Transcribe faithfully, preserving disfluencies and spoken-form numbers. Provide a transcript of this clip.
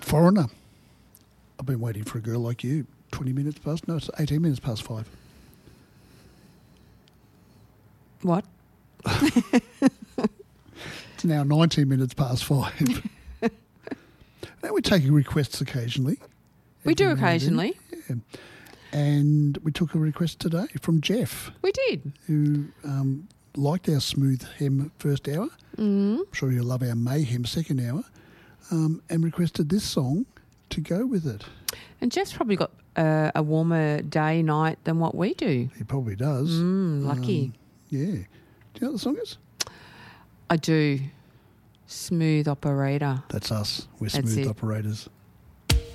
Foreigner. I've been waiting for a girl like you. twenty minutes past? No, it's eighteen minutes past five. What? It's now nineteen minutes past five. Now we're taking requests occasionally. We do Every now and then. occasionally. Yeah. And we took a request today from Jeff, We did. who um, liked our Smooth Hem first hour. Mm. I'm sure you'll love our Mayhem second hour. Um, and requested this song to go with it. And Jeff's probably got uh, a warmer day, night than what we do. He probably does. Mm, lucky. Um, yeah. Do you know what the song is? I do. Smooth Operator. That's us. We're That's smooth it. operators.